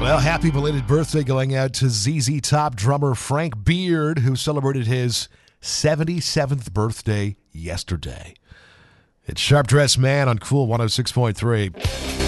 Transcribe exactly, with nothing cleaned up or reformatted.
Well, happy belated birthday going out to Z Z Top drummer Frank Beard, who celebrated his seventy-seventh birthday yesterday. It's Sharp Dressed Man on Cool one oh six point three.